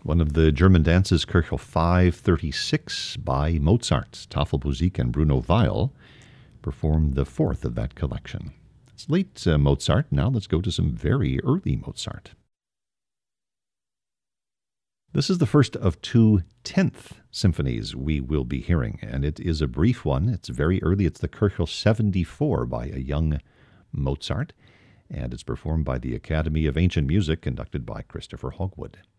One of the German dances, Köchel 536 by Mozart. Tafelmusik and Bruno Weil performed the fourth of that collection. It's late Mozart. Now let's go to some very early Mozart. This is the first of two 10th symphonies we will be hearing, and it is a brief one. It's very early. It's the Köchel 74 by a young Mozart, and it's performed by the Academy of Ancient Music, conducted by Christopher Hogwood.